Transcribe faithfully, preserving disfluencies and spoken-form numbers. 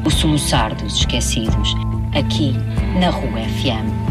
o soluçar dos esquecidos, aqui na Rua F M.